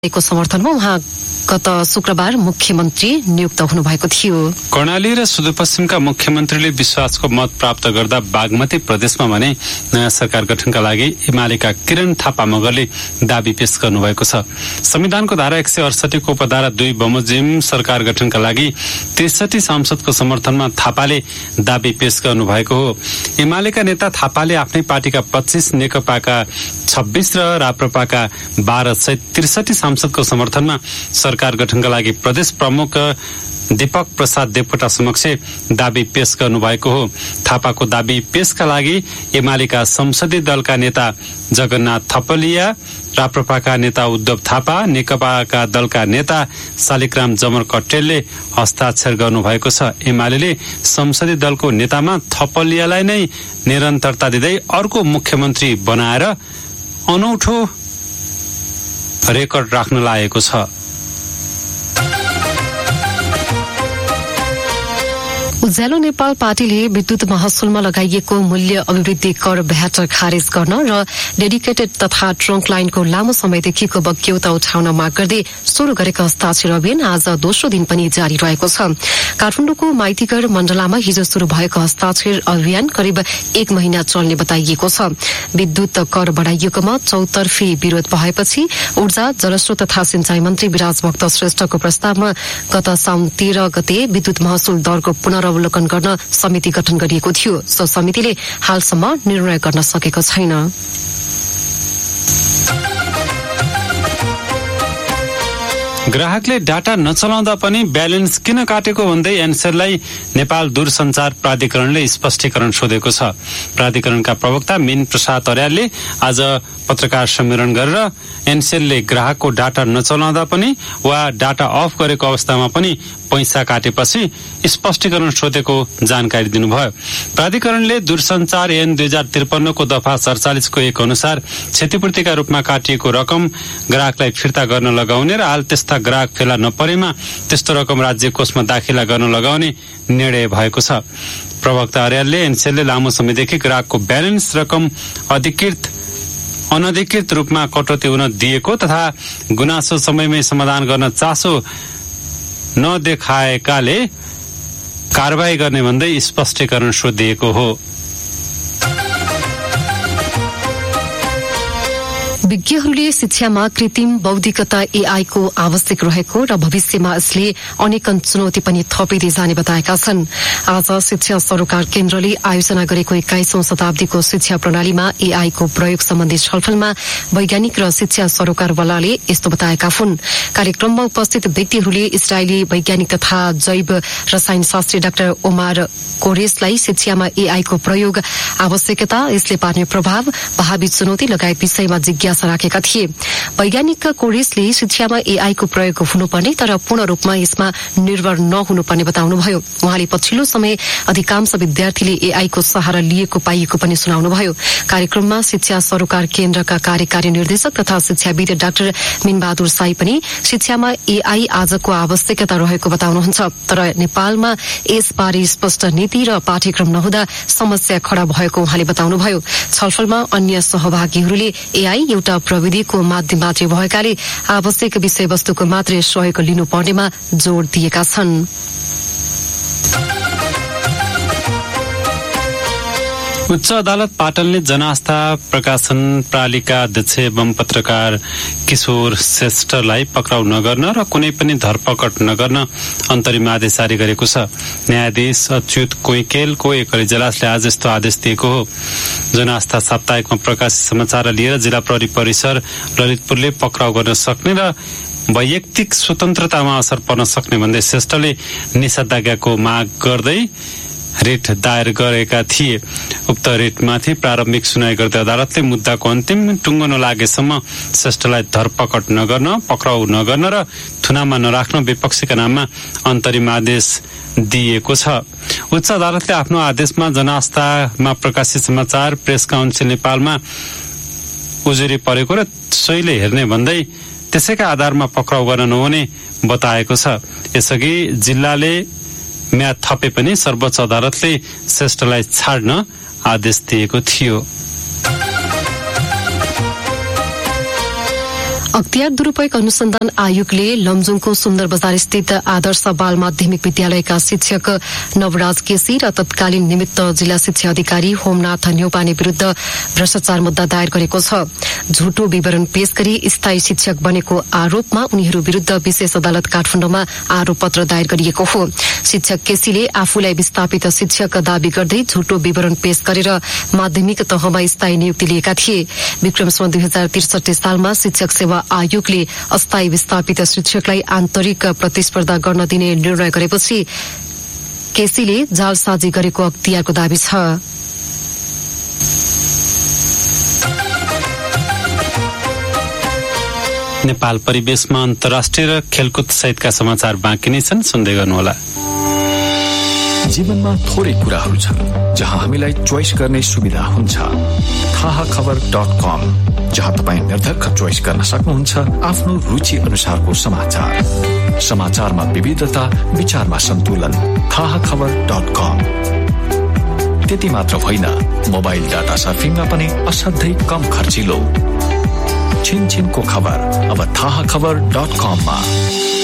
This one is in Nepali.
को समर्थनमा उहाँ गत शुक्रबार मुख्यमन्त्री नियुक्त हुनुभएको थियो। कर्णाली र सुदूरपश्चिमका मुख्यमन्त्रीले विश्वासको मत प्राप्त गर्दा बागमती प्रदेशमा भने नयाँ सरकार गठनका लागि एमालेका किरण थापा मगरले दाबी पेश गर्नुभएको छ। संविधानको धारा 168 को उपधारा 2 बमोजिम सरकार गठनका लागि 63 सांसदको समर्थनमा थापाले दाबी पेश गर्नुभएको हो। एमालेका नेता थापाले आफ्नै पार्टीका 25, नेकपाका 26 र राप्रपाका 12 सहित 63 सांसदको समर्थनमा सरकार गठनका लागि प्रदेश प्रमुख दीपक प्रसाद देवकोटा समक्ष दाबी पेश गर्नुभएको हो। थापाको दाबी पेशका लागि एमालेका संसदीय दलका नेता जगन्नाथ थपलिया, राप्रपाका नेता उद्धव थापा, नेकपाका दलका नेता शालिग्राम जमर कट्टेलले हस्ताक्षर गर्नुभएको छ। एमालेले संसदीय दलको नेतामा थपलियालाई नै निरन्तरता दिँदै अर्को मुख्यमन्त्री बनाएर अनौठो रेकर्ड राख्न लागेको छ। उज्यालो नेपाल पार्टीले विद्युत महसुलमा लगाइएको मूल्य अभिवृद्धि कर भ्याट खारेज गर्न र डेडिकेटेड तथा ट्रङ्क लाइनको लामो समयदेखिको बक्यौता उठाउन माग गर्दै शुरू गरेको हस्ताक्षर अभियान आज दोस्रो दिन पनि जारी रहेको छ। काठमाडौँको माइतीगढ मण्डलामा हिजो शुरू भएको हस्ताक्षर अभियान करिब 1 महिना चल्ने बताइएको छ। विद्युत कर बढाइएकोमा चौतर्फी विरोध भएपछि ऊर्जा, जलस्रोत तथा सिंचाई मन्त्री विराजभक्त श्रेष्ठको प्रस्तावमा गत साउन 13 गते विद्युत महसुल दरको पुनरावलोकन गर्न समिति गठन गरिएको थियो। सो समितिले हालसम्म निर्णय गर्न सकेको छैन। ग्राहकले डाटा नचलाउँदा पनि ब्यालेन्स किन काटेको भन्दै एनसेललाई नेपाल दूरसञ्चार प्राधिकरणले स्पष्टीकरण सोधेको छ। प्राधिकरणका प्रवक्ता मीन प्रसाद अर्यालले आज पत्रकार सम्मेलन गरेर एनसेलले ग्राहकको डाटा नचलाउँदा पनि वा डाटा अफ गरेको अवस्थामा पनि पैसा काटेपछि स्पष्टीकरण सोधेको जानकारी दिनुभयो। प्राधिकरणले दूरसञ्चार ऐन 2053 को दफा 47 को 1 अनुसार क्षतिपूर्तिका रूपमा काटिएको रकम ग्राहकलाई फिर्ता गर्न लगाउने र हाल त्यस्ता ग्राहक फेला नपरेमा त्यस्तो रकम राज्य कोषमा दाखिला गर्न लगाउने निर्णय भएको छ। प्रवक्ता अर्यालले एनसेलले लामो समयदेखि ग्राहकको ब्यालेन्स रकम अनधिकृत रूपमा कटौती हुन दिएको तथा गुनासो समयमै समाधान गर्न चासो नदेखाएकाले कारबाही गर्ने भन्दै स्पष्टीकरण सोधिएको हो। विज्ञहरूले शिक्षामा कृत्रिम बौद्धिकता एआई को आवश्यक रहेको र भविष्यमा यसले अनेक चुनौती पनि थपिँदै जाने बताएका छन्। आज शिक्षा सरोकार केन्द्रले आयोजना गरेको 21औं शताब्दीको शिक्षा प्रणालीमा एआई को प्रयोग सम्बन्धी छलफलमा वैज्ञानिक र शिक्षा सरोकारवालाले यस्तो बताएका हुन्। कार्यक्रममा उपस्थित व्यक्तिहरूले इजरायली वैज्ञानिक तथा जैव रसायन शास्त्री डाक्टर ओमार कोरेसलाई शिक्षामा एआई को प्रयोग, आवश्यकता, यसले पार्ने प्रभाव, भावी चुनौती लगायत विषयमा जिज्ञासा राखेका थिए। वैज्ञानिक कोरेसले शिक्षामा एआई को प्रयोग हुनुपर्ने तर पूर्ण रूपमा यसमा निर्भर नहुनुपर्ने बताउनुभयो। उहाँले पछिल्लो समय अधिकांश विद्यार्थीले एआई को सहारा लिएको पाइएको पनि सुनाउनुभयो। कार्यक्रममा शिक्षा सरोकार केन्द्रका कार्यकारी निर्देशक तथा शिक्षाविद डाक्टर मीनबहादुर साई पनि शिक्षामा एआई आजको आवश्यकता रहेको बताउनुहुन्छ। तर नेपालमा यसबारे स्पष्ट नीति र पाठ्यक्रम नहुँदा समस्या खड़ा भएको उहाँले बताउनुभयो। छलफलमा अन्य सहभागीहरूले एआई एउटा प्रविधिको माध्यम मात्रै भएकाले आवश्यक विषयवस्तुको मात्रै सहयोग लिनुपर्नेमा जोड़ दिएका छन्। उच्च अदालत पाटनले जनआस्था प्रकाशन प्रालिका अध्यक्ष एवं पत्रकार किशोर श्रेष्ठलाई पक्राउ नगर्न र कुनै पनि धरपकड नगर्न अन्तरिम आदेश जारी गरेको छ। न्यायाधीश अच्युत कोइकेलको एक इजलासले आज यस्तो आदेश दिएको हो। जनआस्था साप्ताहिकमा प्रकाशित समाचार लिएर जिल्ला प्रहरी परिसर ललितपुरले पक्राउ गर्न सक्ने र वैयक्तिक स्वतन्त्रतामा असर पर्न सक्ने भन्दै श्रेष्ठले निषेधाज्ञाको माग गर्दै रिट दायर गरेका थिए। उक्त रिटमाथि प्रारम्भिक सुनाई गर्दै अदालतले मुद्दाको अन्तिम टुङ्गो नलागेसम्म श्रेष्ठलाई धरपकड नगर्न, पक्राउ नगर्न र थुनामा नराख्न विपक्षीका नाममा अन्तरिम आदेश दिएको छ। उच्च अदालतले आफ्नो आदेशमा जनआस्थामा प्रकाशित समाचार प्रेस काउन्सिल नेपालमा उजुरी परेको र सोहीले हेर्ने भन्दै त्यसैका आधारमा पक्राउ गर्न नहुने बताएको छ। यसअघि जिल्लाले म्याद थपे पनि सर्वोच्च अदालतले श्रेष्ठलाई छाड्न आदेश दिएको थियो। अख्तियार दुरूपयोग अनुसन्धान आयोगले लमजुङको सुन्दर बजार स्थित आदर्श बाल माध्यमिक विद्यालयका शिक्षक नवराज केसी र तत्कालीन निमित्त जिल्ला शिक्षा अधिकारी होमनाथ न्यौपाने विरूद्ध भ्रष्टाचार मुद्दा दायर गरेको छ। झुटो विवरण पेश गरी स्थायी शिक्षक बनेको आरोपमा उनीहरू विरूद्ध विशेष अदालत काठमाडौँमा आरोप पत्र दायर गरिएको हो। शिक्षक केसीले आफूलाई विस्थापित शिक्षक दावी गर्दै झुटो विवरण पेश गरेर माध्यमिक तहमा स्थायी नियुक्ति लिएका थिए। विक्रमसम्म 2063 सालमा शिक्षक सेवा आयोगले अस्थायी विस्थापित शिक्षकलाई आन्तरिक प्रतिस्पर्धा गर्न दिने निर्णय गरेपछि केसीले जालसाजी गरेको अख्तियारको दावी छ। नेपाल परिवेशमा अन्तर्राष्ट्रिय र खेलकुद सहितका समाचार बाँकी नै छन्, सुन्दै गर्नुहोला। जीवनमा थोरै कुराहरू छन् जहाँ हामीलाई चोइस गर्ने सुविधा हुन्छ। थाहाखबर.com, जहाँ तपाईँ निर्धक्क चोइस गर्न सक्नुहुन्छ आफ्नो रुचि अनुसारको समाचार। समाचारमा विविधता, विचारमा सन्तुलन। थाहाखबर.com। त्यति मात्र होइन, मोबाइल डाटा सर्फिङमा पनि असाध्यै कम खर्चिलो। छिनछिनको खबर अब थाहाखबर.com मा।